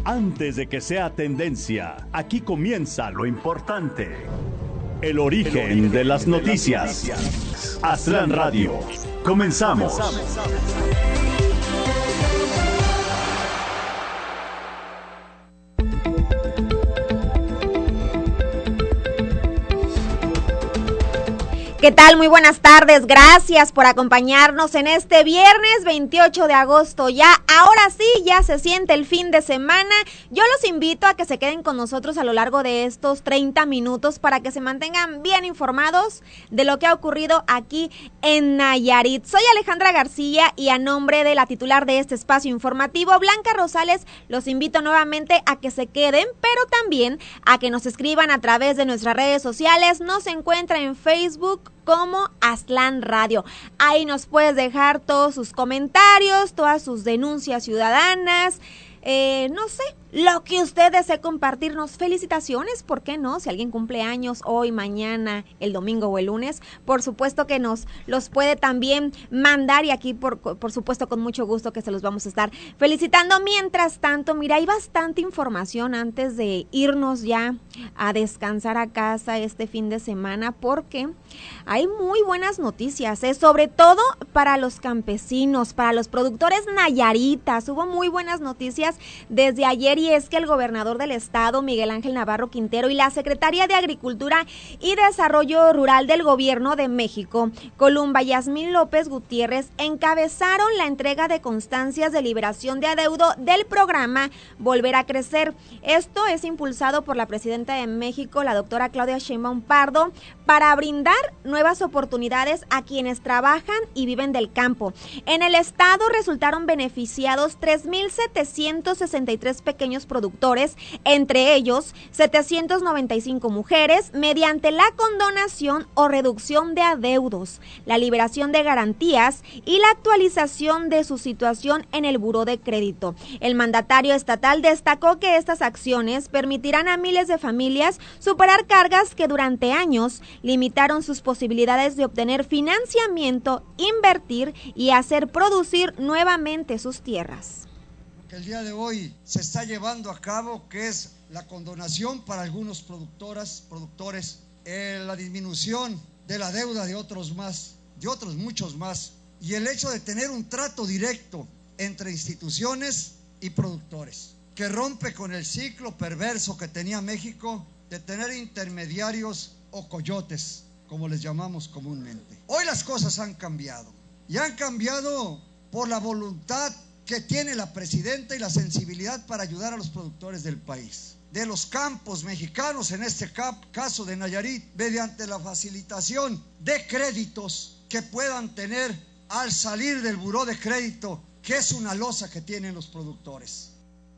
Antes de que sea tendencia, aquí comienza lo importante. El origen de las noticias. Aztlán Radio. Comenzamos. ¿Qué tal? Muy buenas tardes, gracias por acompañarnos en este viernes 28 de agosto. Ahora sí, ya se siente el fin de semana. Yo los invito a que se queden con nosotros a lo largo de estos 30 minutos para que se mantengan bien informados de lo que ha ocurrido aquí en Nayarit. Soy Alejandra García y a nombre de la titular de este espacio informativo, Blanca Rosales, los invito nuevamente a que se queden, pero también a que nos escriban a través de nuestras redes sociales. Nos encuentra en Facebook como Aztlán Radio. Ahí nos puedes dejar todos sus comentarios, todas sus denuncias ciudadanas, no sé, lo que usted desee compartirnos. Felicitaciones, ¿por qué no? Si alguien cumple años hoy, mañana, el domingo o el lunes, por supuesto que nos los puede también mandar y aquí por supuesto con mucho gusto que se los vamos a estar felicitando. Mientras tanto, mira, hay bastante información antes de irnos ya a descansar a casa este fin de semana porque hay muy buenas noticias, sobre todo para los campesinos, para los productores nayaritas. Hubo muy buenas noticias desde ayer y es que el gobernador del estado, Miguel Ángel Navarro Quintero, y la secretaria de Agricultura y Desarrollo Rural del Gobierno de México, Columba Yasmín López Gutiérrez, encabezaron la entrega de constancias de liberación de adeudo del programa Volver a Crecer. Esto es impulsado por la presidenta de México, la doctora Claudia Sheinbaum Pardo, para brindar nuevas oportunidades a quienes trabajan y viven del campo. En el estado resultaron beneficiados 3,763 pequeños productores, entre ellos 795 mujeres, mediante la condonación o reducción de adeudos, la liberación de garantías y la actualización de su situación en el buró de crédito. El mandatario estatal destacó que estas acciones permitirán a miles de familias superar cargas que durante años limitaron sus posibilidades de obtener financiamiento, invertir y hacer producir nuevamente sus tierras. Que el día de hoy se está llevando a cabo, que es la condonación para algunos productores, la disminución de la deuda de otros muchos más, y el hecho de tener un trato directo entre instituciones y productores, que rompe con el ciclo perverso que tenía México de tener intermediarios o coyotes, como les llamamos comúnmente. Hoy las cosas han cambiado, y han cambiado por la voluntad que tiene la presidenta y la sensibilidad para ayudar a los productores del país, de los campos mexicanos, en este caso de Nayarit, mediante la facilitación de créditos que puedan tener al salir del buró de crédito, que es una losa que tienen los productores.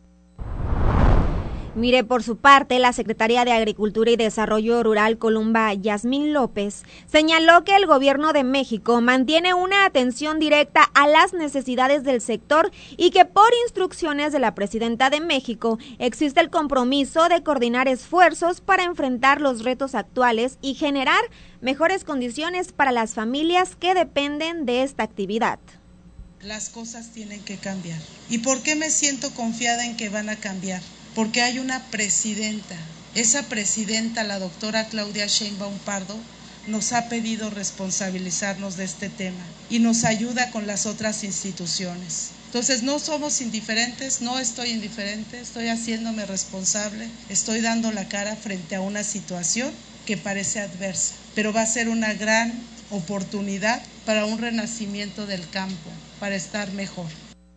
Mire, por su parte, la secretaria de Agricultura y Desarrollo Rural, Columba Yasmín López, señaló que el gobierno de México mantiene una atención directa a las necesidades del sector y que por instrucciones de la presidenta de México existe el compromiso de coordinar esfuerzos para enfrentar los retos actuales y generar mejores condiciones para las familias que dependen de esta actividad. Las cosas tienen que cambiar. ¿Y por qué me siento confiada en que van a cambiar? Porque hay una presidenta. Esa presidenta, la doctora Claudia Sheinbaum Pardo, nos ha pedido responsabilizarnos de este tema y nos ayuda con las otras instituciones. Entonces no somos indiferentes, no estoy indiferente, estoy haciéndome responsable, estoy dando la cara frente a una situación que parece adversa, pero va a ser una gran oportunidad para un renacimiento del campo, para estar mejor.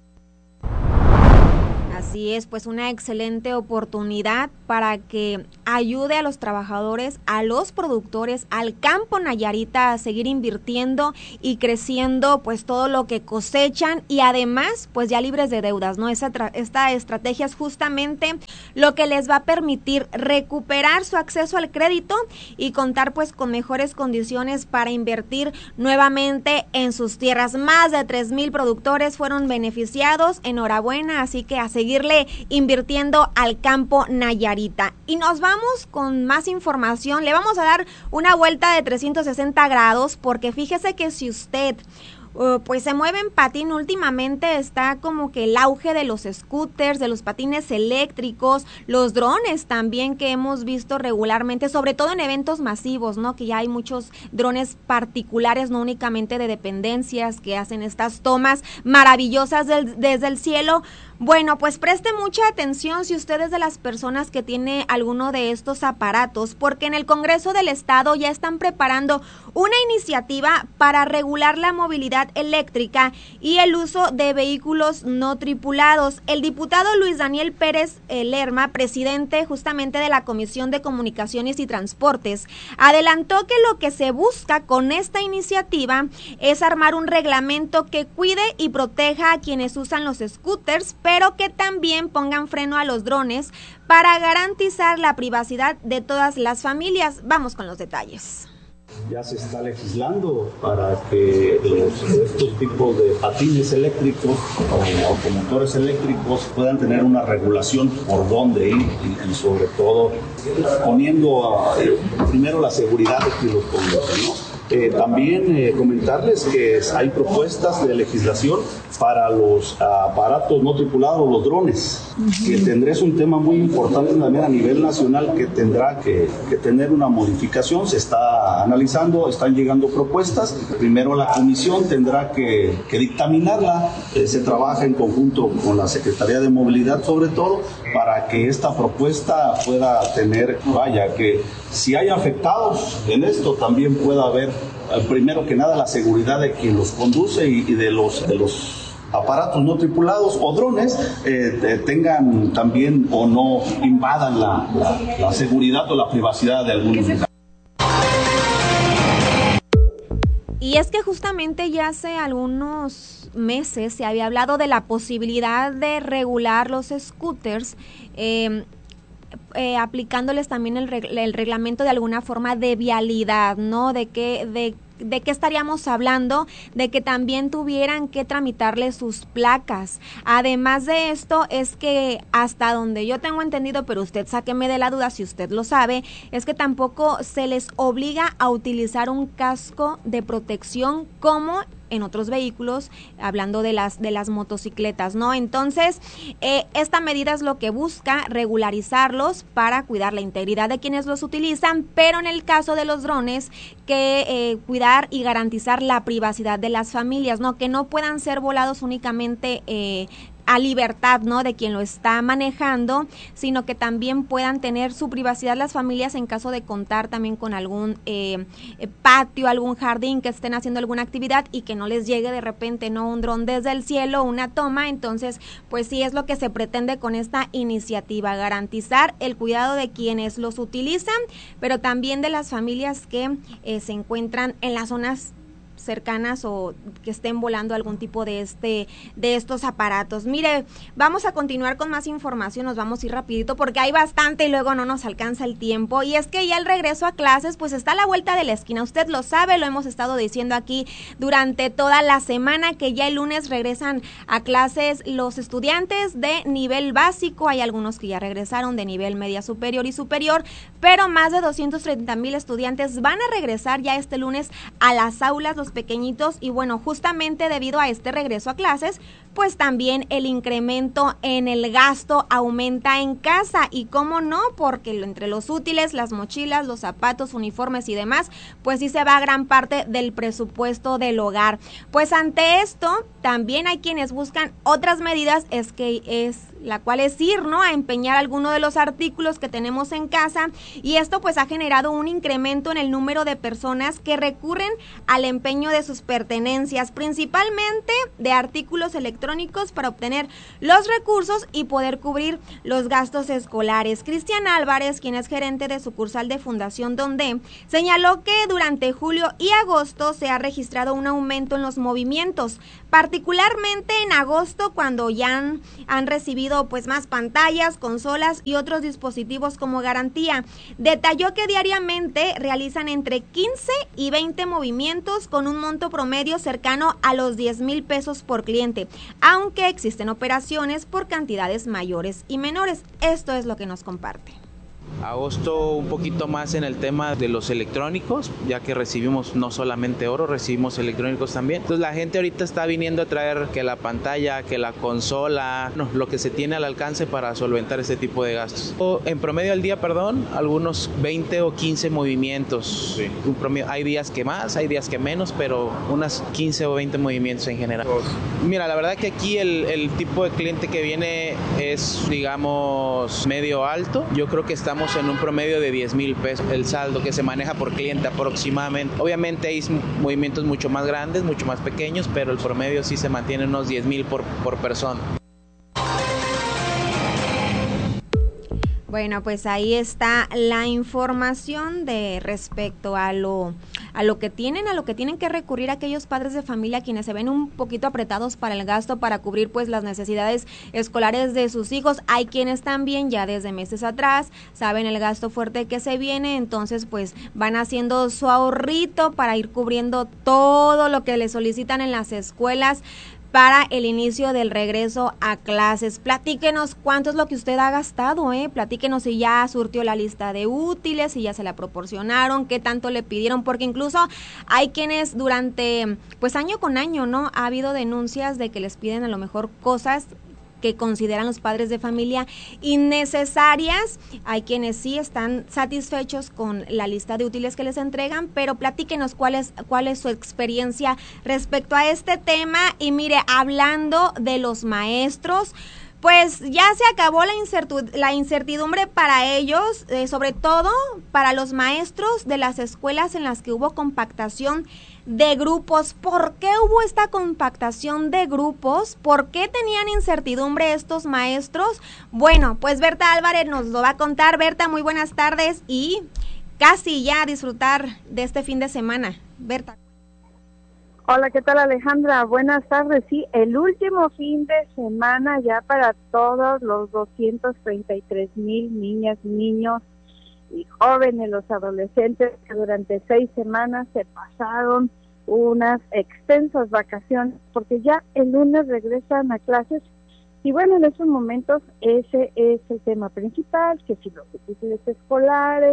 Así es, pues una excelente oportunidad para que ayude a los trabajadores, a los productores, al campo nayarita a seguir invirtiendo y creciendo pues todo lo que cosechan y además pues ya libres de deudas, ¿no? Esta estrategia es justamente lo que les va a permitir recuperar su acceso al crédito y contar pues con mejores condiciones para invertir nuevamente en sus tierras. Más de 3,000 productores fueron beneficiados, enhorabuena, así que a seguirle invirtiendo al campo nayarita. Y nos vamos con más información, le vamos a dar una vuelta de 360 grados porque fíjese que si usted pues se mueve en patín. Últimamente está como que el auge de los scooters, de los patines eléctricos, los drones también que hemos visto regularmente, sobre todo en eventos masivos, ¿no? Que ya hay muchos drones particulares, no únicamente de dependencias, que hacen estas tomas maravillosas desde el cielo. Bueno, pues preste mucha atención si usted es de las personas que tiene alguno de estos aparatos, porque en el Congreso del Estado ya están preparando una iniciativa para regular la movilidad eléctrica y el uso de vehículos no tripulados. El diputado Luis Daniel Pérez Lerma, presidente justamente de la Comisión de Comunicaciones y Transportes, adelantó que lo que se busca con esta iniciativa es armar un reglamento que cuide y proteja a quienes usan los scooters, pero que también pongan freno a los drones para garantizar la privacidad de todas las familias. Vamos con los detalles. Ya se está legislando para que estos tipos de patines eléctricos o automotores eléctricos puedan tener una regulación por dónde ir y sobre todo poniendo primero la seguridad de quien los conduce, ¿no? También comentarles que hay propuestas de legislación para los aparatos no tripulados, los drones, que es un tema muy importante también a nivel nacional que tendrá que tener una modificación. Se está analizando, están llegando propuestas. Primero la comisión tendrá que dictaminarla. Se trabaja en conjunto con la Secretaría de Movilidad, sobre todo, para que esta propuesta pueda tener, que si hay afectados en esto, también pueda haber, primero que nada, la seguridad de quien los conduce y de los aparatos no tripulados o drones tengan también o no invadan la seguridad o la privacidad de algunos lugares. Y es que justamente ya hace algunos meses se había hablado de la posibilidad de regular los scooters, aplicándoles también el reglamento de alguna forma de vialidad, ¿no? ¿De qué estaríamos hablando? De que también tuvieran que tramitarle sus placas. Además de esto, es que hasta donde yo tengo entendido, pero usted sáqueme de la duda si usted lo sabe, es que tampoco se les obliga a utilizar un casco de protección como en otros vehículos, hablando de las motocicletas, ¿no? Entonces, esta medida es lo que busca regularizarlos para cuidar la integridad de quienes los utilizan, pero en el caso de los drones, que cuidar y garantizar la privacidad de las familias, ¿no? Que no puedan ser volados únicamente a libertad, ¿no?, de quien lo está manejando, sino que también puedan tener su privacidad las familias en caso de contar también con algún patio, algún jardín, que estén haciendo alguna actividad y que no les llegue de repente, ¿no?, un dron desde el cielo, una toma. Entonces, pues sí es lo que se pretende con esta iniciativa, garantizar el cuidado de quienes los utilizan, pero también de las familias que se encuentran en las zonas cercanas o que estén volando algún tipo de estos aparatos. Mire, vamos a continuar con más información, nos vamos a ir rapidito porque hay bastante y luego no nos alcanza el tiempo. Y es que ya el regreso a clases pues está a la vuelta de la esquina, usted lo sabe, lo hemos estado diciendo aquí durante toda la semana, que ya el lunes regresan a clases los estudiantes de nivel básico. Hay algunos que ya regresaron de nivel media superior y superior, pero más de 230,000 estudiantes van a regresar ya este lunes a las aulas, los pequeñitos. Y bueno, justamente debido a este regreso a clases, pues también el incremento en el gasto aumenta en casa. Y cómo no, porque entre los útiles, las mochilas, los zapatos, uniformes y demás, pues sí se va gran parte del presupuesto del hogar. Pues ante esto, también hay quienes buscan otras medidas, la cual es ir, ¿no?, a empeñar alguno de los artículos que tenemos en casa, y esto pues ha generado un incremento en el número de personas que recurren al empeño de sus pertenencias, principalmente de artículos electrónicos, para obtener los recursos y poder cubrir los gastos escolares. Cristian Álvarez, quien es gerente de sucursal de Fundación Donde, señaló que durante julio y agosto se ha registrado un aumento en los movimientos, particularmente en agosto, cuando ya han recibido pues más pantallas, consolas y otros dispositivos como garantía. Detalló que diariamente realizan entre 15 y 20 movimientos con un monto promedio cercano a los 10,000 pesos por cliente, aunque existen operaciones por cantidades mayores y menores. Esto es lo que nos comparte. Agosto un poquito más en el tema de los electrónicos, ya que recibimos no solamente oro, recibimos electrónicos también. Entonces la gente ahorita está viniendo a traer que la pantalla, que la consola, lo que se tiene al alcance para solventar ese tipo de gastos. En promedio al día, algunos 20 o 15 movimientos. Sí. Un promedio, hay días que más, hay días que menos, pero unas 15 o 20 movimientos en general. Mira, la verdad que aquí el tipo de cliente que viene es, digamos, medio alto. Yo creo que estamos en un promedio de 10,000 pesos el saldo que se maneja por cliente aproximadamente. Obviamente hay movimientos mucho más grandes, mucho más pequeños, pero el promedio sí se mantiene unos 10,000 por persona. Bueno, pues ahí está la información de respecto a lo que tienen que recurrir aquellos padres de familia quienes se ven un poquito apretados para el gasto para cubrir pues las necesidades escolares de sus hijos. Hay quienes también ya desde meses atrás saben el gasto fuerte que se viene, entonces pues van haciendo su ahorrito para ir cubriendo todo lo que les solicitan en las escuelas para el inicio del regreso a clases. Platíquenos cuánto es lo que usted ha gastado, platíquenos si ya surtió la lista de útiles, si ya se la proporcionaron, qué tanto le pidieron, porque incluso hay quienes durante, pues año con año, ¿no? Ha habido denuncias de que les piden a lo mejor cosas que consideran los padres de familia innecesarias. Hay quienes sí están satisfechos con la lista de útiles que les entregan, pero platíquenos cuál es su experiencia respecto a este tema. Y mire, hablando de los maestros, pues ya se acabó la incertidumbre para ellos, sobre todo para los maestros de las escuelas en las que hubo compactación de grupos. ¿Por qué hubo esta compactación de grupos? ¿Por qué tenían incertidumbre estos maestros? Bueno, pues Berta Álvarez nos lo va a contar. Berta, muy buenas tardes y casi ya a disfrutar de este fin de semana. Berta. Hola, ¿qué tal, Alejandra? Buenas tardes. Sí, el último fin de semana ya para todos los 233,000 niñas, niños y jóvenes, los adolescentes que durante 6 semanas se pasaron unas extensas vacaciones, porque ya el lunes regresan a clases. Y bueno, en esos momentos ese es el tema principal, que si los útiles escolares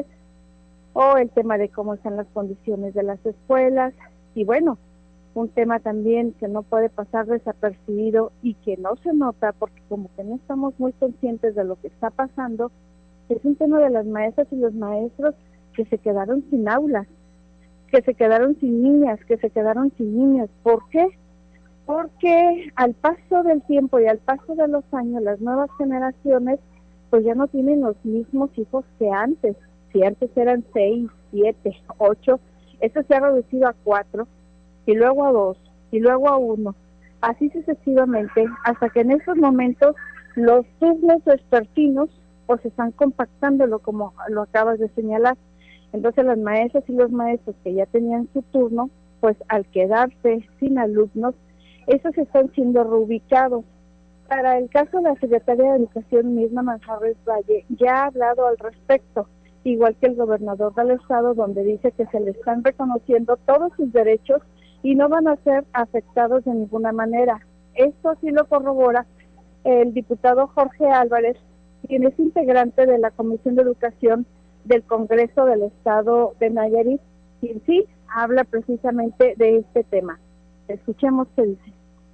o el tema de cómo están las condiciones de las escuelas. Y bueno, un tema también que no puede pasar desapercibido y que no se nota porque como que no estamos muy conscientes de lo que está pasando, es un tema de las maestras y los maestros que se quedaron sin aulas, que se quedaron sin niñas, que se quedaron sin niños. ¿Por qué? Porque al paso del tiempo y al paso de los años, las nuevas generaciones pues ya no tienen los mismos hijos que antes. Si antes eran 6, 7, 8, esto se ha reducido a 4, y luego a 2, y luego a 1, así sucesivamente, hasta que en estos momentos los turnos vespertinos pues están compactándolo, como lo acabas de señalar. Entonces las maestras y los maestros que ya tenían su turno, pues al quedarse sin alumnos, esos están siendo reubicados. Para el caso de la Secretaría de Educación misma, Manjarres Valle, ya ha hablado al respecto, igual que el gobernador del estado, donde dice que se le están reconociendo todos sus derechos y no van a ser afectados de ninguna manera. Esto sí lo corrobora el diputado Jorge Álvarez, quien es integrante de la Comisión de Educación del Congreso del Estado de Nayarit, quien sí habla precisamente de este tema. Escuchemos qué dice.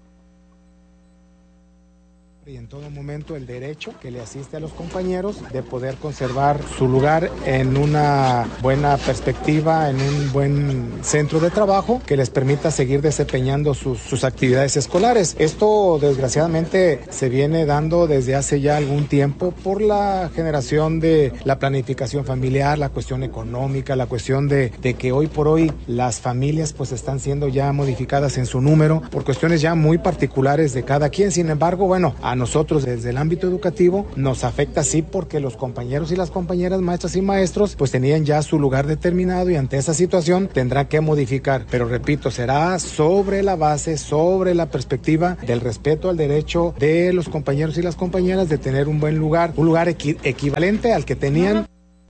Y en todo momento el derecho que le asiste a los compañeros de poder conservar su lugar en una buena perspectiva, en un buen centro de trabajo que les permita seguir desempeñando sus actividades escolares. Esto desgraciadamente se viene dando desde hace ya algún tiempo por la generación de la planificación familiar, la cuestión económica, la cuestión de que hoy por hoy las familias pues están siendo ya modificadas en su número por cuestiones ya muy particulares de cada quien. Sin embargo, bueno, a nosotros desde el ámbito educativo nos afecta sí porque los compañeros y las compañeras maestras y maestros pues tenían ya su lugar determinado y ante esa situación tendrán que modificar, pero repito, será sobre la base, sobre la perspectiva del respeto al derecho de los compañeros y las compañeras de tener un buen lugar, un lugar equivalente al que tenían.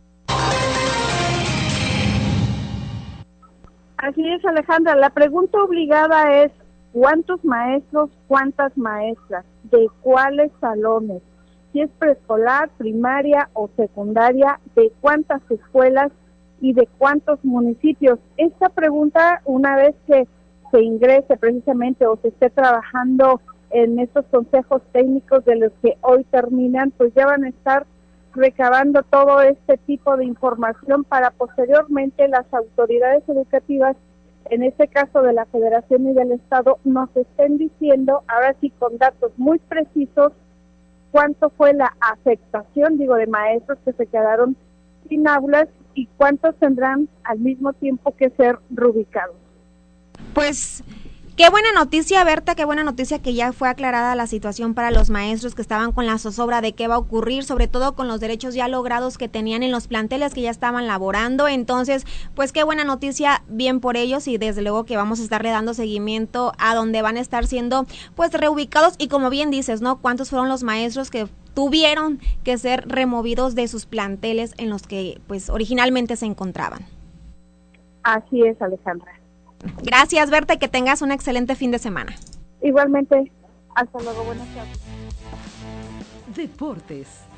Así es, Alejandra, la pregunta obligada es ¿cuántos maestros, cuántas maestras? ¿De cuáles salones? si es preescolar, primaria o secundaria, de cuántas escuelas y de cuántos municipios. Esta pregunta, una vez que se ingrese precisamente o se esté trabajando en estos consejos técnicos de los que hoy terminan, pues ya van a estar recabando todo este tipo de información para posteriormente las autoridades educativas, en este caso de la Federación y del Estado, nos estén diciendo, ahora sí con datos muy precisos, cuánto fue la afectación, de maestros que se quedaron sin aulas y cuántos tendrán al mismo tiempo que ser reubicados. Pues qué buena noticia, Berta, qué buena noticia que ya fue aclarada la situación para los maestros que estaban con la zozobra de qué va a ocurrir, sobre todo con los derechos ya logrados que tenían en los planteles que ya estaban laborando. Entonces, pues qué buena noticia, bien por ellos, y desde luego que vamos a estarle dando seguimiento a donde van a estar siendo pues reubicados, y como bien dices, ¿no? ¿Cuántos fueron los maestros que tuvieron que ser removidos de sus planteles en los que pues originalmente se encontraban? Así es, Alejandra. Gracias, Berta, y que tengas un excelente fin de semana. Igualmente, hasta luego, buenas tardes. Deportes.